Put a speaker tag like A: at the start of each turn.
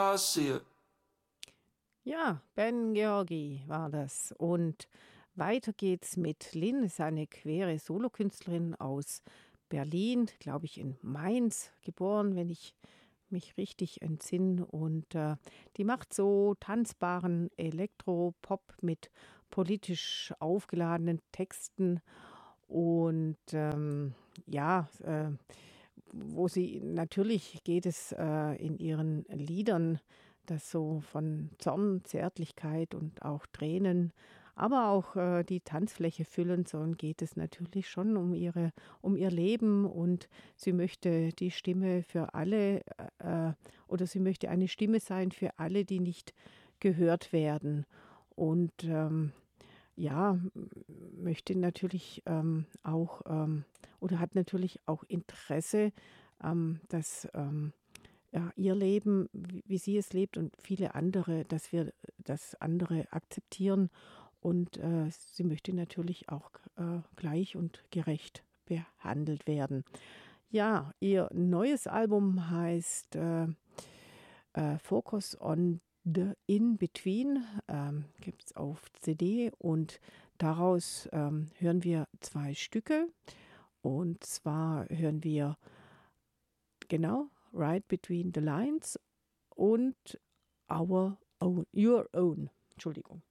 A: I see it.
B: Ja, Ben Georgi war das. Und weiter geht's mit Lynn, ist eine queere Solokünstlerin aus Berlin, glaube ich in Mainz geboren, wenn ich mich richtig entsinne. Und die macht so tanzbaren Elektropop mit politisch aufgeladenen Texten. Und ja, wo sie natürlich geht es in ihren Liedern, das so von Zorn, Zärtlichkeit und auch Tränen, aber auch die Tanzfläche füllen sollen, geht es natürlich schon um ihr Leben, und sie möchte die Stimme für alle oder sie möchte eine Stimme sein für alle, die nicht gehört werden. Und ja, möchte natürlich auch oder hat natürlich auch Interesse, dass ja, ihr Leben, wie sie es lebt und viele andere, dass wir das andere akzeptieren. Und sie möchte natürlich auch gleich und gerecht behandelt werden. Ja, ihr neues Album heißt Focus on the In-Between, gibt es auf CD, und daraus hören wir zwei Stücke. Und zwar hören wir genau Right Between the Lines und Your Own. Entschuldigung.